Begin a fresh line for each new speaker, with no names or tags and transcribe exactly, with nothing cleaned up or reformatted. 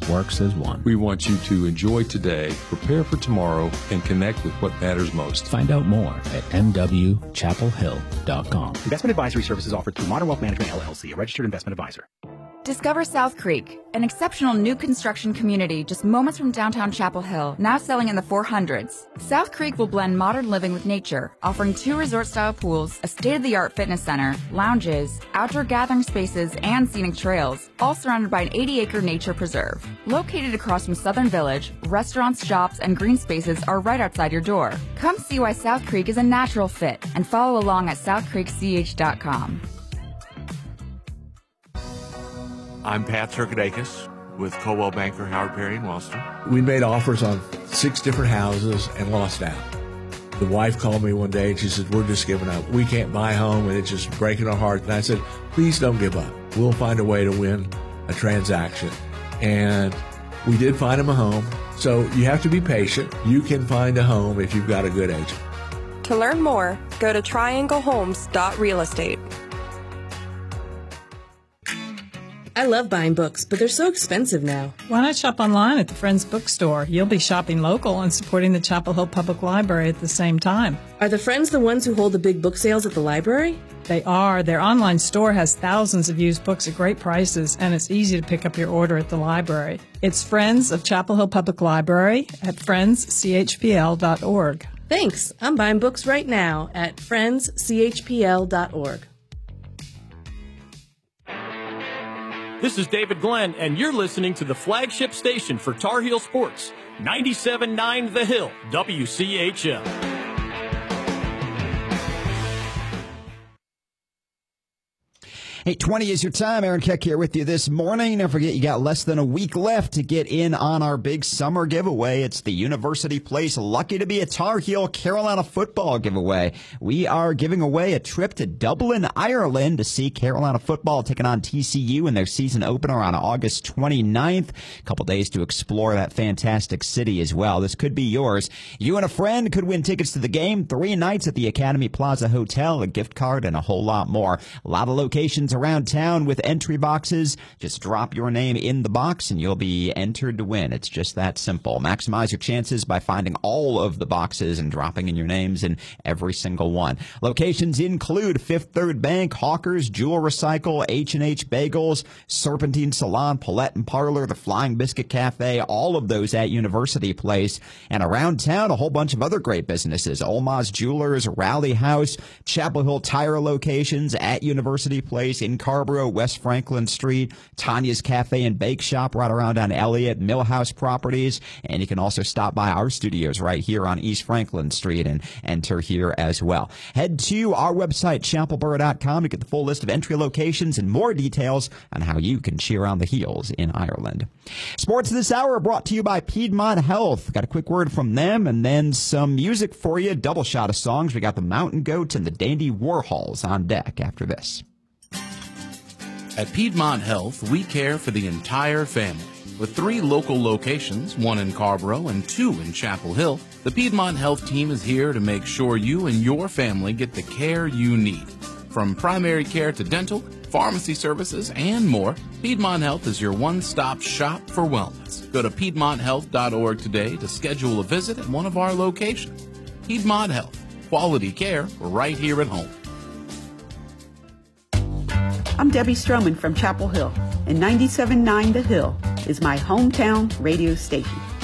works as one.
We want you to enjoy today, prepare for tomorrow, and connect with what matters most.
Find out more at m w chapel hill dot com.
Investment advisory services offered through Modern Wealth Management, L L C, a registered investment advisor.
Discover South Creek, an exceptional new construction community just moments from downtown Chapel Hill, now selling in the four hundreds. South Creek will blend modern living with nature, offering two resort-style pools, a state-of-the-art fitness center, lounges, outdoor gathering spaces, and scenic trails, all surrounded by an eighty-acre nature preserve. Located across from Southern Village, restaurants, shops, and green spaces are right outside your door. Come see why South Creek is a natural fit and follow along at south creek c h dot com.
I'm Pat Circadakis with Coldwell Banker Howard Perry in Wellston.
We made offers on six different houses and lost out. The wife called me one day and she said, we're just giving up. We can't buy a home and it's just breaking our heart. And I said, please don't give up. We'll find a way to win a transaction. And we did find him a home. So you have to be patient. You can find a home if you've got a good agent.
To learn more, go to triangle homes dot real estate.
I love buying books, but they're so expensive now.
Why not shop online at the Friends Bookstore? You'll be shopping local and supporting the Chapel Hill Public Library at the same time.
Are the Friends the ones who hold the big book sales at the library?
They are. Their online store has thousands of used books at great prices, and it's easy to pick up your order at the library. It's Friends of Chapel Hill Public Library at friends c h p l dot org.
Thanks. I'm buying books right now at friends c h p l dot org.
This is David Glenn, and you're listening to the flagship station for Tar Heel Sports, ninety-seven point nine The Hill, W C H L.
Hey, twenty is your time. Aaron Keck here with you this morning. Don't forget, you got less than a week left to get in on our big summer giveaway. It's the University Place Lucky to be a Tar Heel Carolina football giveaway. We are giving away a trip to Dublin, Ireland to see Carolina football taking on T C U in their season opener on August twenty-ninth. A couple days to explore that fantastic city as well. This could be yours. You and a friend could win tickets to the game, three nights at the Academy Plaza Hotel, a gift card, and a whole lot more. A lot of locations around town with entry boxes. Just drop your name in the box and you'll be entered to win. It's just that simple. Maximize your chances by finding all of the boxes and dropping in your names in every single one. Locations include Fifth Third Bank, Hawkers, Jewel Recycle, H and H Bagels, Serpentine Salon, Paulette and Parlor, the Flying Biscuit Cafe, all of those at University Place. And around town, a whole bunch of other great businesses. Olma's Jewelers, Rally House, Chapel Hill Tire locations at University Place, in Carborough, West Franklin Street, Tanya's Cafe and Bake Shop right around on Elliott, Millhouse Properties, and you can also stop by our studios right here on East Franklin Street and enter here as well. Head to our website, chapel borough dot com, to get the full list of entry locations and more details on how you can cheer on the Heels in Ireland. Sports this hour are brought to you by Piedmont Health. Got a quick word from them and then some music for you, double shot of songs. We got the Mountain Goats and the Dandy Warhols on deck after this.
At Piedmont Health, we care for the entire family. With three local locations, one in Carborough and two in Chapel Hill, the Piedmont Health team is here to make sure you and your family get the care you need. From primary care to dental, pharmacy services, and more, Piedmont Health is your one-stop shop for wellness. Go to piedmont health dot org today to schedule a visit at one of our locations. Piedmont Health, quality care right here at home.
I'm Debbie Stroman from Chapel Hill, and ninety-seven point nine The Hill is my hometown radio station.